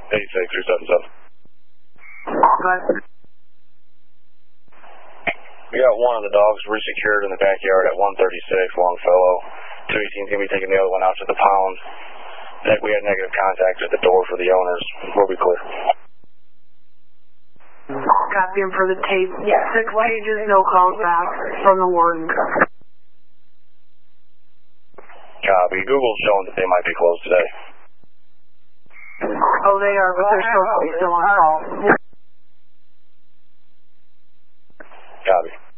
86377. But We got one of the dogs resecured in the backyard at 136 Longfellow. 218's going to be taking the other one out to the pound. We had negative contact at the door for the owners. We'll be clear. copy him for the tape. 6 pages, no calls back from the warden. Copy. Google's showing that they might be closed today. Oh, they are, but they're still on call. Copy.